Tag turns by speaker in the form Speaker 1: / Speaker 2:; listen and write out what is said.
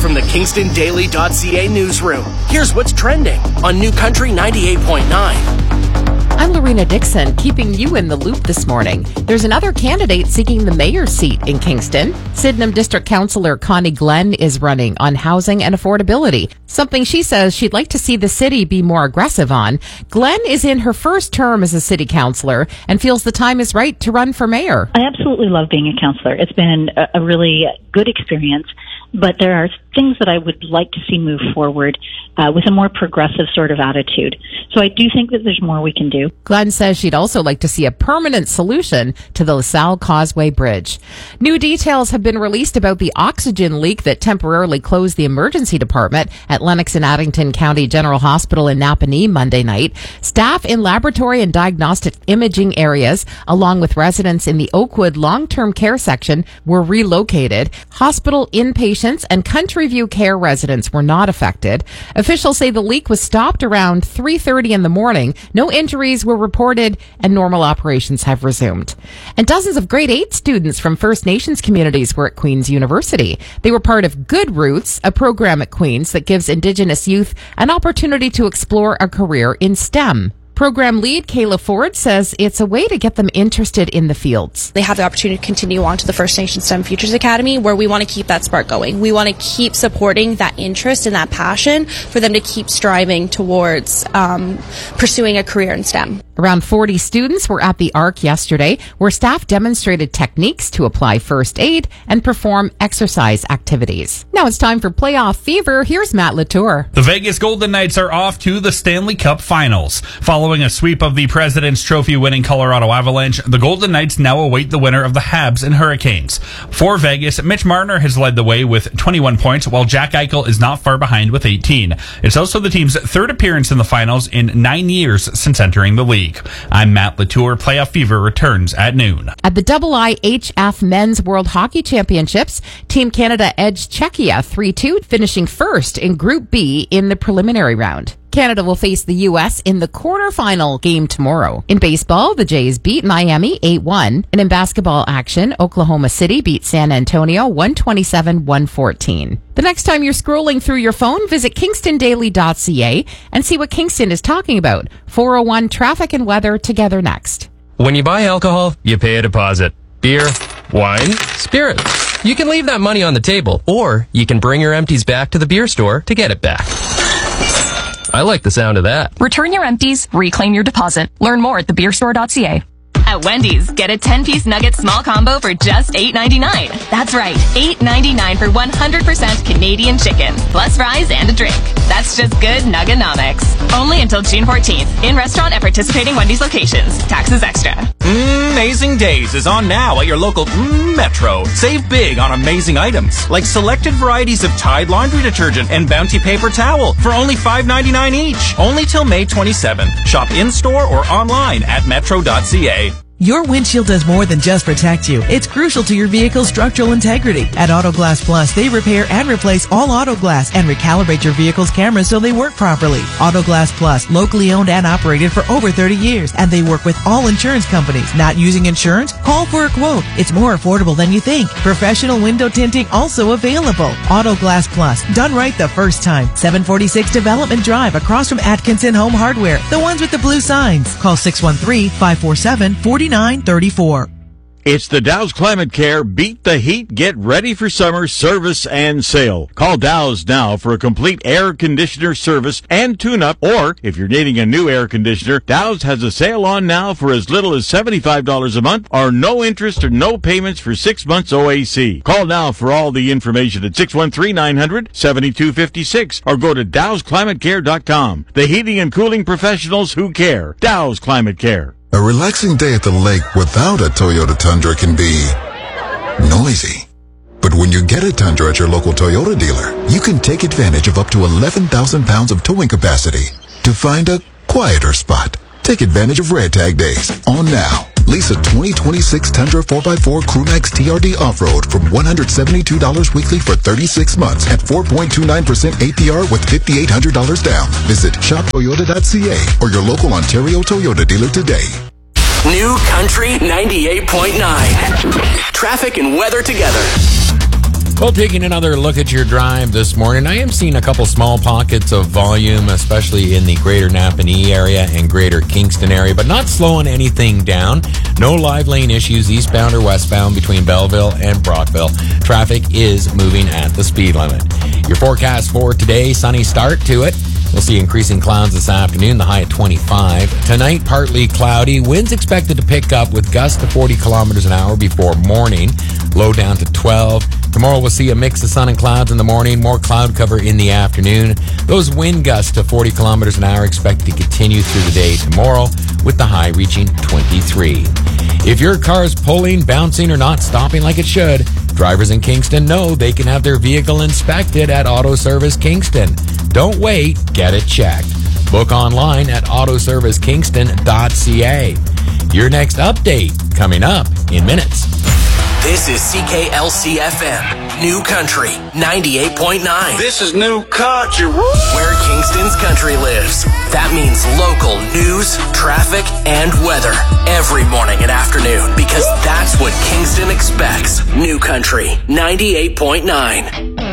Speaker 1: from the KingstonDaily.ca newsroom. Here's what's trending on New Country 98.9.
Speaker 2: I'm Lorena Dixon, keeping you in the loop this morning. There's another candidate seeking the mayor's seat in Kingston. Sydenham District Councillor Connie Glenn is running on housing and affordability, something she says she'd like to see the city be more aggressive on. Glenn is in her first term as a city councillor and feels the time is right to run for mayor.
Speaker 3: I absolutely love being a councillor. It's been a really good experience, but there are things that I would like to see move forward with a more progressive sort of attitude. So I do think that there's more we can do.
Speaker 2: Glenn says she'd also like to see a permanent solution to the LaSalle Causeway Bridge. New details have been released about the oxygen leak that temporarily closed the emergency department at Lennox and Addington County General Hospital in Napanee Monday night. Staff in laboratory and diagnostic imaging areas, along with residents in the Oakwood long-term care section, were relocated. Hospital inpatients and Country View Care residents were not affected. Officials say the leak was stopped around 3:30 in the morning. No injuries were reported and normal operations have resumed. And dozens of grade 8 students from First Nations communities were at Queen's University. They were part of Good Roots, a program at Queen's that gives Indigenous youth an opportunity to explore a career in STEM. Program lead Kayla Ford says it's a way to get them interested in the fields.
Speaker 4: They have the opportunity to continue on to the First Nations STEM Futures Academy, where we want to keep that spark going. We want to keep supporting that interest and that passion for them to keep striving towards pursuing a career in STEM.
Speaker 2: Around 40 students were at the ARC yesterday, where staff demonstrated techniques to apply first aid and perform exercise activities. Now it's time for playoff fever. Here's Matt Latour.
Speaker 5: The Vegas Golden Knights are off to the Stanley Cup Finals. Following a sweep of the President's Trophy winning Colorado Avalanche, the Golden Knights now await the winner of the Habs and Hurricanes. For Vegas, Mitch Marner has led the way with 21 points, while Jack Eichel is not far behind with 18. It's also the team's third appearance in the finals in 9 years since entering the league. I'm Matt Latour. Playoff Fever returns at noon.
Speaker 2: At the IIHF Men's World Hockey Championships, Team Canada edged Czechia 3-2, finishing first in Group B in the preliminary round. Canada will face the U.S. in the quarterfinal game tomorrow. In baseball, the Jays beat Miami 8-1. And in basketball action, Oklahoma City beat San Antonio 127-114. The next time you're scrolling through your phone, visit KingstonDaily.ca and see what Kingston is talking about. 401 traffic and weather together next.
Speaker 6: When you buy alcohol, you pay a deposit. Beer, wine, spirits. You can leave that money on the table, or you can bring your empties back to the beer store to get it back. I like the sound of that.
Speaker 7: Return your empties, reclaim your deposit. Learn more at thebeerstore.ca. At Wendy's, get a 10-piece nugget small combo for just $8.99. That's right, $8.99 for 100% Canadian chicken, plus fries and a drink. That's just good Nuggenomics. Only until June 14th. In restaurant at participating Wendy's locations. Taxes extra.
Speaker 8: Amazing Days is on now at your local Metro. Save big on amazing items, like selected varieties of Tide laundry detergent and Bounty paper towel for only $5.99 each. Only till May 27th. Shop in-store or online at metro.ca.
Speaker 9: Your windshield does more than just protect you. It's crucial to your vehicle's structural integrity. At Autoglass Plus, they repair and replace all auto glass and recalibrate your vehicle's cameras so they work properly. Autoglass Plus, locally owned and operated for over 30 years, and they work with all insurance companies. Not using insurance? Call for a quote. It's more affordable than you think. Professional window tinting also available. Autoglass Plus, done right the first time. 746 Development Drive, across from Atkinson Home Hardware, the ones with the blue signs. Call 613-547-4934.
Speaker 10: It's the Dow's Climate Care Beat the Heat, Get Ready for Summer service and sale. Call Dow's now for a complete air conditioner service and tune-up, or if you're needing a new air conditioner, Dow's has a sale on now for as little as $75 a month, or no interest or no payments for 6 months OAC. Call now for all the information at 613-900-7256 or go to dowsclimatecare.com. The heating and cooling professionals who care. Dow's Climate Care.
Speaker 11: A relaxing day at the lake without a Toyota Tundra can be noisy. But when you get a Tundra at your local Toyota dealer, you can take advantage of up to 11,000 pounds of towing capacity to find a quieter spot. Take advantage of Red Tag Days on now. Lease a 2026 Tundra 4x4 Crewmax TRD Off-Road from $172 weekly for 36 months at 4.29% APR with $5,800 down. Visit shoptoyota.ca or your local Ontario Toyota dealer today.
Speaker 1: New Country 98.9. Traffic and weather together.
Speaker 12: Well, taking another look at your drive this morning, I am seeing a couple small pockets of volume, especially in the greater Napanee area and greater Kingston area, but not slowing anything down. No live lane issues eastbound or westbound between Belleville and Brockville. Traffic is moving at the speed limit. Your forecast for today, sunny start to it. We'll see increasing clouds this afternoon, the high at 25. Tonight, partly cloudy. Winds expected to pick up with gusts to 40 kilometers an hour before morning. Low down to 12. Tomorrow, we'll see a mix of sun and clouds in the morning, more cloud cover in the afternoon. Those wind gusts to 40 kilometers an hour expected to continue through the day tomorrow, with the high reaching 23. If your car's pulling, bouncing, or not stopping like it should, drivers in Kingston know they can have their vehicle inspected at Auto Service Kingston. Don't wait, get it checked. Book online at autoservicekingston.ca. Your next update coming up in minutes.
Speaker 1: This is CKLC-FM, New Country 98.9.
Speaker 13: This is New Country.
Speaker 1: Where Kingston's country lives. That means local news, traffic, and weather every morning and afternoon, because that's what Kingston expects. New Country 98.9.